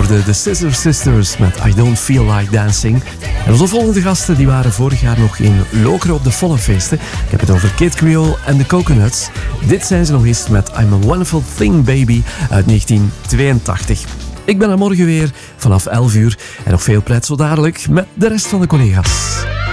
hoorde de Scissor Sisters met I Don't Feel Like Dancing. En onze volgende gasten die waren vorig jaar nog in Lokeren op de Vollenfeesten. Ik heb het over Kid Creole en de Coconuts. Dit zijn ze nog eens met I'm a Wonderful Thing Baby uit 1982. Ik ben er morgen weer vanaf 11 uur. En nog veel pret zo dadelijk met de rest van de collega's.